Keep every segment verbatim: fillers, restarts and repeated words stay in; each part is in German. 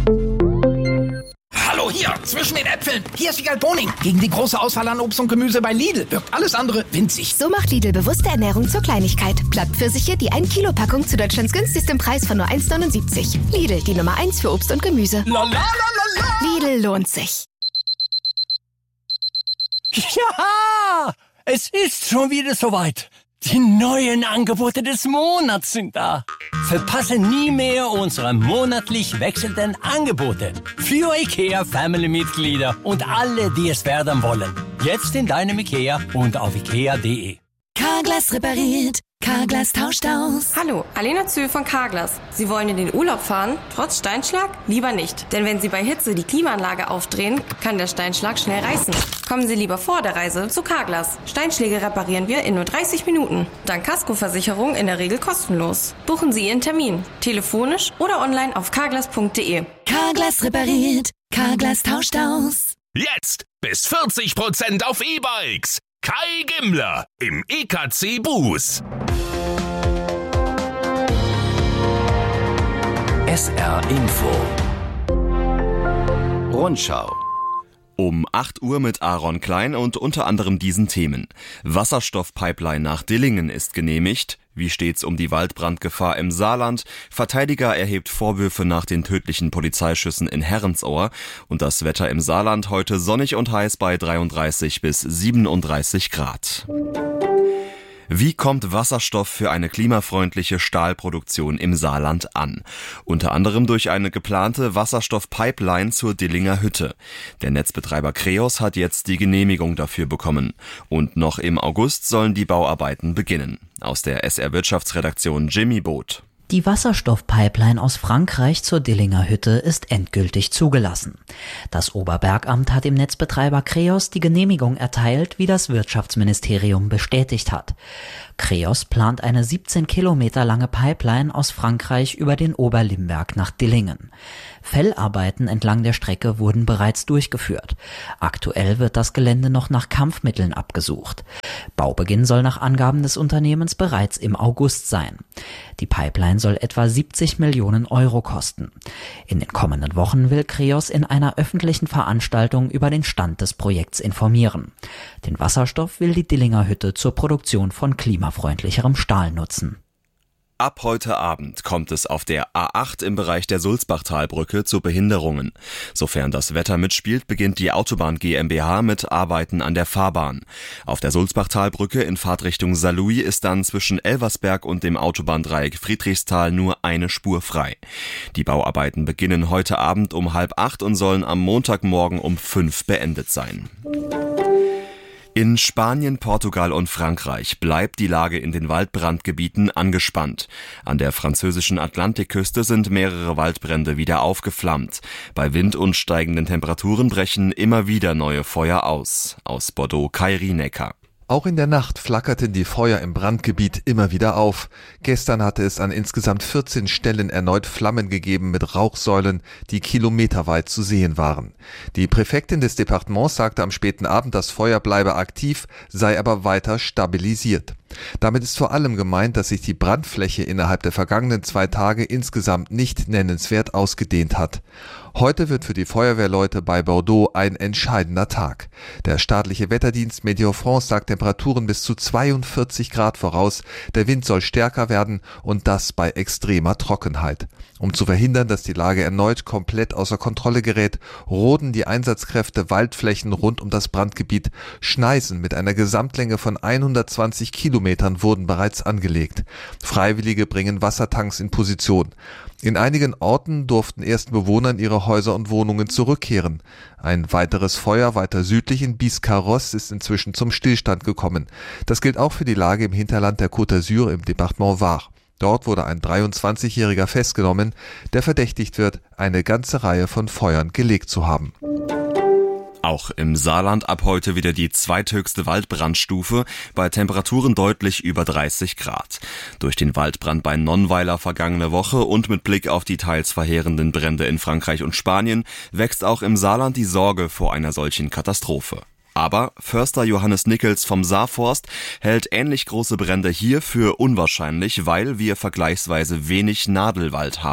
Hallo, hier, zwischen den Äpfeln. Hier ist Wiegald Boning. Gegen die große Auswahl an Obst und Gemüse bei Lidl wirkt alles andere winzig. So macht Lidl bewusste Ernährung zur Kleinigkeit. Blattpfirsiche, die ein Kilo Packung zu Deutschlands günstigstem Preis von nur eins neunundsiebzig. Lidl, die Nummer eins für Obst und Gemüse. La, la, la, la, la. Lidl lohnt sich. Ja, es ist schon wieder soweit. Die neuen Angebote des Monats sind da. Verpasse nie mehr unsere monatlich wechselnden Angebote für IKEA-Family-Mitglieder und alle, die es werden wollen. Jetzt in deinem IKEA und auf ikea punkt de. Carglass repariert. Carglass tauscht aus. Hallo, Alena Zühl von Carglass. Sie wollen in den Urlaub fahren, trotz Steinschlag? Lieber nicht. Denn wenn Sie bei Hitze die Klimaanlage aufdrehen, kann der Steinschlag schnell reißen. Kommen Sie lieber vor der Reise zu Carglass. Steinschläge reparieren wir in nur dreißig Minuten. Dank Kaskoversicherung in der Regel kostenlos. Buchen Sie Ihren Termin. Telefonisch oder online auf carglass punkt de. Carglass repariert. Carglass tauscht aus. Jetzt bis vierzig Prozent auf E-Bikes. Kai Gimmler im E K C Bus. S R Info. Rundschau. Um acht Uhr mit Aaron Klein und unter anderem diesen Themen. Wasserstoffpipeline nach Dillingen ist genehmigt. Wie steht's um die Waldbrandgefahr im Saarland? Verteidiger erhebt Vorwürfe nach den tödlichen Polizeischüssen in Herrensohr. Und das Wetter im Saarland heute sonnig und heiß bei dreiunddreißig bis siebenunddreißig Grad. Wie kommt Wasserstoff für eine klimafreundliche Stahlproduktion im Saarland an? Unter anderem durch eine geplante Wasserstoffpipeline zur Dillinger Hütte. Der Netzbetreiber Kreos hat jetzt die Genehmigung dafür bekommen. Und noch im August sollen die Bauarbeiten beginnen. Aus der S R-Wirtschaftsredaktion Jimmy Boot. Die Wasserstoffpipeline aus Frankreich zur Dillinger Hütte ist endgültig zugelassen. Das Oberbergamt hat dem Netzbetreiber Kreos die Genehmigung erteilt, wie das Wirtschaftsministerium bestätigt hat. Kreos plant eine siebzehn Kilometer lange Pipeline aus Frankreich über den Oberlimberg nach Dillingen. Fellarbeiten entlang der Strecke wurden bereits durchgeführt. Aktuell wird das Gelände noch nach Kampfmitteln abgesucht. Baubeginn soll nach Angaben des Unternehmens bereits im August sein. Die Pipeline soll etwa siebzig Millionen Euro kosten. In den kommenden Wochen will Kreos in einer öffentlichen Veranstaltung über den Stand des Projekts informieren. Den Wasserstoff will die Dillinger Hütte zur Produktion von klimafreundlicherem Stahl nutzen. Ab heute Abend kommt es auf der A acht im Bereich der Sulzbachtalbrücke zu Behinderungen. Sofern das Wetter mitspielt, beginnt die Autobahn GmbH mit Arbeiten an der Fahrbahn. Auf der Sulzbachtalbrücke in Fahrtrichtung Saarlouis ist dann zwischen Elversberg und dem Autobahndreieck Friedrichsthal nur eine Spur frei. Die Bauarbeiten beginnen heute Abend um halb acht und sollen am Montagmorgen um fünf beendet sein. In Spanien, Portugal und Frankreich bleibt die Lage in den Waldbrandgebieten angespannt. An der französischen Atlantikküste sind mehrere Waldbrände wieder aufgeflammt. Bei Wind und steigenden Temperaturen brechen immer wieder neue Feuer aus. Aus Bordeaux, Kai Rienecker. Auch in der Nacht flackerten die Feuer im Brandgebiet immer wieder auf. Gestern hatte es an insgesamt vierzehn Stellen erneut Flammen gegeben mit Rauchsäulen, die kilometerweit zu sehen waren. Die Präfektin des Departements sagte am späten Abend, das Feuer bleibe aktiv, sei aber weiter stabilisiert. Damit ist vor allem gemeint, dass sich die Brandfläche innerhalb der vergangenen zwei Tage insgesamt nicht nennenswert ausgedehnt hat. Heute wird für die Feuerwehrleute bei Bordeaux ein entscheidender Tag. Der staatliche Wetterdienst Météo France sagt Temperaturen bis zu zweiundvierzig Grad voraus. Der Wind soll stärker werden und das bei extremer Trockenheit. Um zu verhindern, dass die Lage erneut komplett außer Kontrolle gerät, roden die Einsatzkräfte Waldflächen rund um das Brandgebiet. Schneisen mit einer Gesamtlänge von hundertzwanzig Kilometern wurden bereits angelegt. Freiwillige bringen Wassertanks in Position. In einigen Orten durften ersten Bewohnern ihre Häuser und Wohnungen zurückkehren. Ein weiteres Feuer weiter südlich in Biscarrosse ist inzwischen zum Stillstand gekommen. Das gilt auch für die Lage im Hinterland der Côte d'Azur im Departement Var. Dort wurde ein dreiundzwanzigjähriger festgenommen, der verdächtigt wird, eine ganze Reihe von Feuern gelegt zu haben. Auch im Saarland ab heute wieder die zweithöchste Waldbrandstufe, bei Temperaturen deutlich über dreißig Grad. Durch den Waldbrand bei Nonnweiler vergangene Woche und mit Blick auf die teils verheerenden Brände in Frankreich und Spanien wächst auch im Saarland die Sorge vor einer solchen Katastrophe. Aber Förster Johannes Nickels vom Saarforst hält ähnlich große Brände hier für unwahrscheinlich, weil wir vergleichsweise wenig Nadelwald haben.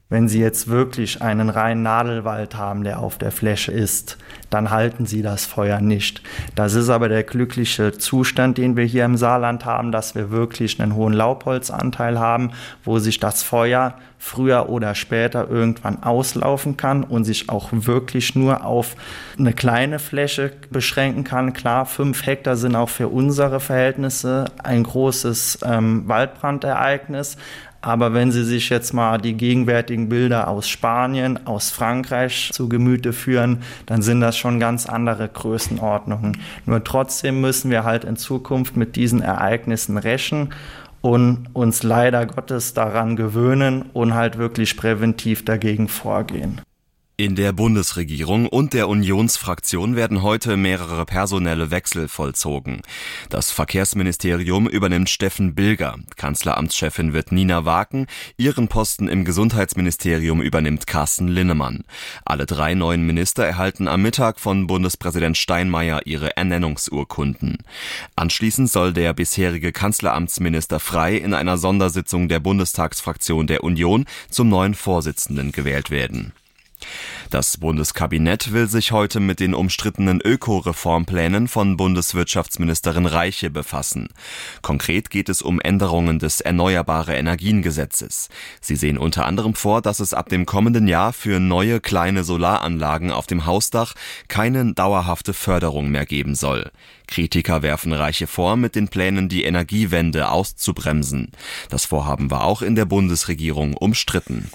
Wenn Sie jetzt wirklich einen reinen Nadelwald haben, der auf der Fläche ist, dann halten Sie das Feuer nicht. Das ist aber der glückliche Zustand, den wir hier im Saarland haben, dass wir wirklich einen hohen Laubholzanteil haben, wo sich das Feuer früher oder später irgendwann auslaufen kann und sich auch wirklich nur auf eine kleine Fläche beschränken kann. Klar, fünf Hektar sind auch für unsere Verhältnisse ein großes ähm, Waldbrandereignis. Aber wenn Sie sich jetzt mal die gegenwärtigen Bilder aus Spanien, aus Frankreich zu Gemüte führen, dann sind das schon ganz andere Größenordnungen. Nur trotzdem müssen wir halt in Zukunft mit diesen Ereignissen rächen und uns leider Gottes daran gewöhnen und halt wirklich präventiv dagegen vorgehen. In der Bundesregierung und der Unionsfraktion werden heute mehrere personelle Wechsel vollzogen. Das Verkehrsministerium übernimmt Steffen Bilger, Kanzleramtschefin wird Nina Waken, ihren Posten im Gesundheitsministerium übernimmt Carsten Linnemann. Alle drei neuen Minister erhalten am Mittag von Bundespräsident Steinmeier ihre Ernennungsurkunden. Anschließend soll der bisherige Kanzleramtsminister Frey in einer Sondersitzung der Bundestagsfraktion der Union zum neuen Vorsitzenden gewählt werden. Das Bundeskabinett will sich heute mit den umstrittenen Öko-Reformplänen von Bundeswirtschaftsministerin Reiche befassen. Konkret geht es um Änderungen des Erneuerbare-Energien-Gesetzes. Sie sehen unter anderem vor, dass es ab dem kommenden Jahr für neue kleine Solaranlagen auf dem Hausdach keine dauerhafte Förderung mehr geben soll. Kritiker werfen Reiche vor, mit den Plänen die Energiewende auszubremsen. Das Vorhaben war auch in der Bundesregierung umstritten.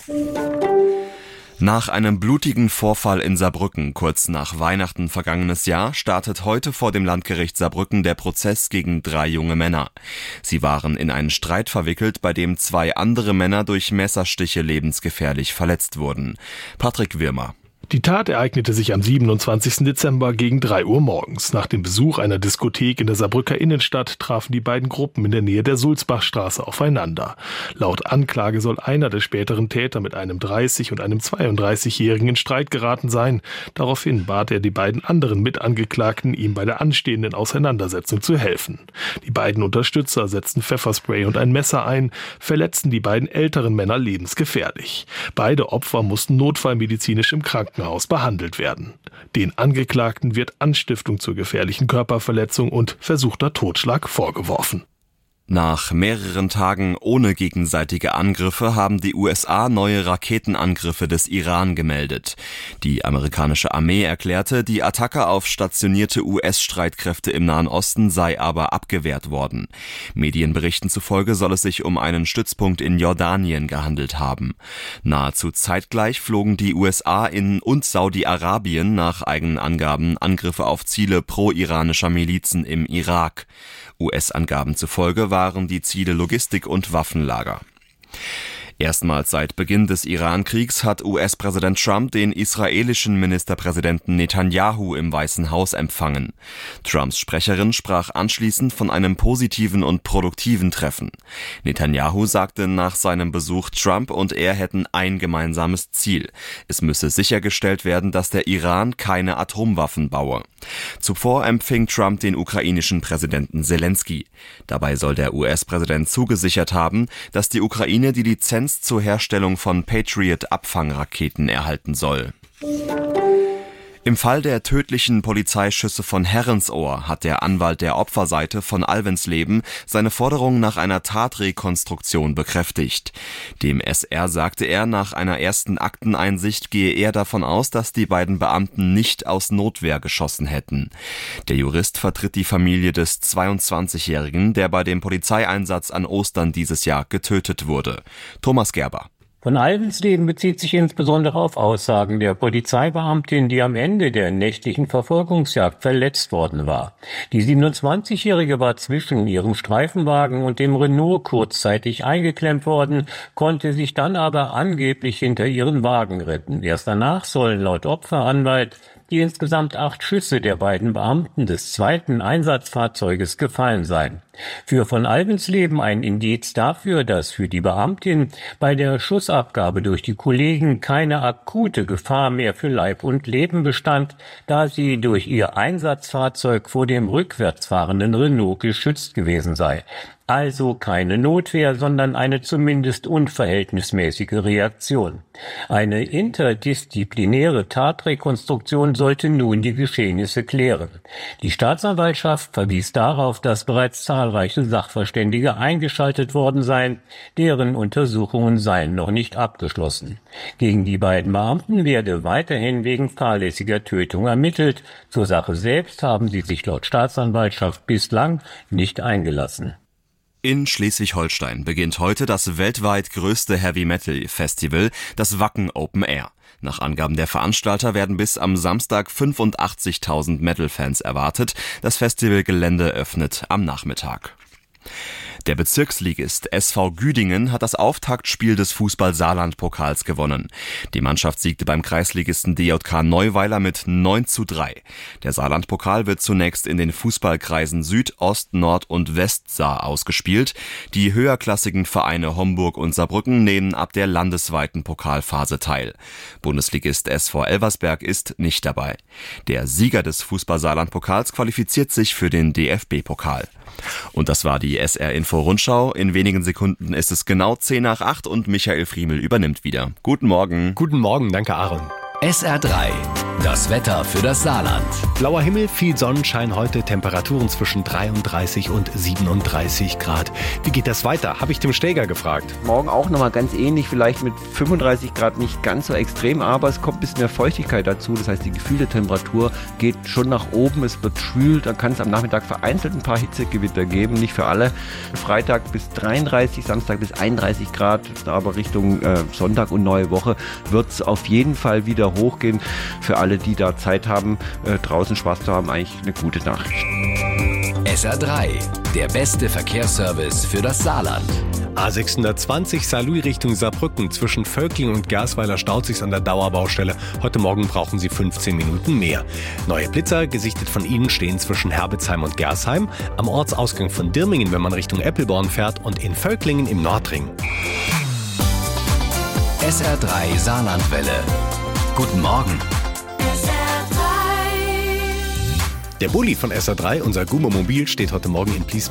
Nach einem blutigen Vorfall in Saarbrücken kurz nach Weihnachten vergangenes Jahr startet heute vor dem Landgericht Saarbrücken der Prozess gegen drei junge Männer. Sie waren in einen Streit verwickelt, bei dem zwei andere Männer durch Messerstiche lebensgefährlich verletzt wurden. Patrick Wirmer. Die Tat ereignete sich am siebenundzwanzigsten Dezember gegen drei Uhr morgens. Nach dem Besuch einer Diskothek in der Saarbrücker Innenstadt trafen die beiden Gruppen in der Nähe der Sulzbachstraße aufeinander. Laut Anklage soll einer der späteren Täter mit einem dreißig- und einem zweiunddreißigjährigen in Streit geraten sein. Daraufhin bat er die beiden anderen Mitangeklagten, ihm bei der anstehenden Auseinandersetzung zu helfen. Die beiden Unterstützer setzten Pfefferspray und ein Messer ein, verletzten die beiden älteren Männer lebensgefährlich. Beide Opfer mussten notfallmedizinisch im Krankenhaus behandelt werden. Den Angeklagten wird Anstiftung zur gefährlichen Körperverletzung und versuchter Totschlag vorgeworfen. Nach mehreren Tagen ohne gegenseitige Angriffe haben die U S A neue Raketenangriffe des Iran gemeldet. Die amerikanische Armee erklärte, die Attacke auf stationierte U S-Streitkräfte im Nahen Osten sei aber abgewehrt worden. Medienberichten zufolge soll es sich um einen Stützpunkt in Jordanien gehandelt haben. Nahezu zeitgleich flogen die U S A in und Saudi-Arabien nach eigenen Angaben Angriffe auf Ziele pro-iranischer Milizen im Irak. U S-Angaben zufolge waren die Ziele Logistik- und Waffenlager. Erstmals seit Beginn des Iran-Kriegs hat U S-Präsident Trump den israelischen Ministerpräsidenten Netanyahu im Weißen Haus empfangen. Trumps Sprecherin sprach anschließend von einem positiven und produktiven Treffen. Netanyahu sagte nach seinem Besuch, Trump und er hätten ein gemeinsames Ziel. Es müsse sichergestellt werden, dass der Iran keine Atomwaffen baue. Zuvor empfing Trump den ukrainischen Präsidenten Selensky. Dabei soll der U S-Präsident zugesichert haben, dass die Ukraine die Lizenz zur Herstellung von Patriot-Abfangraketen erhalten soll. Im Fall der tödlichen Polizeischüsse von Herrensohr hat der Anwalt der Opferseite von Alvensleben seine Forderung nach einer Tatrekonstruktion bekräftigt. Dem S R sagte er, nach einer ersten Akteneinsicht gehe er davon aus, dass die beiden Beamten nicht aus Notwehr geschossen hätten. Der Jurist vertritt die Familie des zweiundzwanzigjährigen, der bei dem Polizeieinsatz an Ostern dieses Jahr getötet wurde. Thomas Gerber. Von Alvensleben bezieht sich insbesondere auf Aussagen der Polizeibeamtin, die am Ende der nächtlichen Verfolgungsjagd verletzt worden war. Die siebenundzwanzigjährige war zwischen ihrem Streifenwagen und dem Renault kurzzeitig eingeklemmt worden, konnte sich dann aber angeblich hinter ihren Wagen retten. Erst danach sollen laut Opferanwalt die insgesamt acht Schüsse der beiden Beamten des zweiten Einsatzfahrzeuges gefallen sein. Für von Alvensleben ein Indiz dafür, dass für die Beamtin bei der Schussabgabe durch die Kollegen keine akute Gefahr mehr für Leib und Leben bestand, da sie durch ihr Einsatzfahrzeug vor dem rückwärts fahrenden Renault geschützt gewesen sei. Also keine Notwehr, sondern eine zumindest unverhältnismäßige Reaktion. Eine interdisziplinäre Tatrekonstruktion sollte nun die Geschehnisse klären. Die Staatsanwaltschaft verwies darauf, dass bereits zahlreiche Sachverständige eingeschaltet worden seien, deren Untersuchungen seien noch nicht abgeschlossen. Gegen die beiden Beamten werde weiterhin wegen fahrlässiger Tötung ermittelt. Zur Sache selbst haben sie sich laut Staatsanwaltschaft bislang nicht eingelassen. In Schleswig-Holstein beginnt heute das weltweit größte Heavy-Metal-Festival, das Wacken Open Air. Nach Angaben der Veranstalter werden bis am Samstag fünfundachtzigtausend Metal-Fans erwartet. Das Festivalgelände öffnet am Nachmittag. Der Bezirksligist S V Güdingen hat das Auftaktspiel des Fußball-Saarland-Pokals gewonnen. Die Mannschaft siegte beim Kreisligisten D J K Neuweiler mit neun zu drei. Der Saarland-Pokal wird zunächst in den Fußballkreisen Süd, Ost, Nord und Westsaar ausgespielt. Die höherklassigen Vereine Homburg und Saarbrücken nehmen ab der landesweiten Pokalphase teil. Bundesligist S V Elversberg ist nicht dabei. Der Sieger des Fußball-Saarland-Pokals qualifiziert sich für den D F B-Pokal. Und das war die S R-Info-Rundschau. In wenigen Sekunden ist es genau zehn nach acht und Michael Friemel übernimmt wieder. Guten Morgen. Guten Morgen, danke Aaron. S R drei, das Wetter für das Saarland. Blauer Himmel, viel Sonnenschein heute, Temperaturen zwischen dreiunddreißig und siebenunddreißig Grad. Wie geht das weiter? Habe ich Tim Steger gefragt. Morgen auch nochmal ganz ähnlich, vielleicht mit fünfunddreißig Grad nicht ganz so extrem, aber es kommt ein bisschen mehr Feuchtigkeit dazu. Das heißt, die gefühlte Temperatur geht schon nach oben, es wird schwül, dann kann es am Nachmittag vereinzelt ein paar Hitzegewitter geben, nicht für alle. Freitag bis dreiunddreißig, Samstag bis einunddreißig Grad, aber Richtung äh, Sonntag und neue Woche wird es auf jeden Fall wieder hochgehen. Für alle, die da Zeit haben, äh, draußen Spaß zu haben, eigentlich eine gute Nachricht. S R drei, der beste Verkehrsservice für das Saarland. A sechshundertzwanzig Saarlouis Richtung Saarbrücken. Zwischen Völkling und Gersweiler staut sich's an der Dauerbaustelle. Heute Morgen brauchen Sie fünfzehn Minuten mehr. Neue Blitzer, gesichtet von Ihnen, stehen zwischen Herbitzheim und Gersheim, am Ortsausgang von Dirmingen, wenn man Richtung Eppelborn fährt, und in Völklingen im Nordring. S R drei Saarlandwelle. Guten Morgen. Der Bulli von S R drei, unser Gummomobil, steht heute Morgen in Plies